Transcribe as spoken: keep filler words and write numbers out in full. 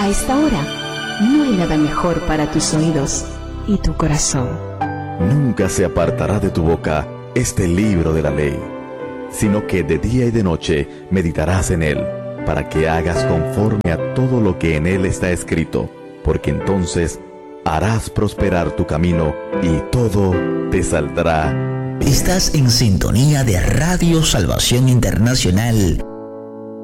A esta hora, no hay nada mejor para tus oídos y tu corazón. Nunca se apartará de tu boca este libro de la ley, sino que de día y de noche meditarás en él, para que hagas conforme a todo lo que en él está escrito, porque entonces harás prosperar tu camino y todo te saldrá. Estás en sintonía de Radio Salvación Internacional,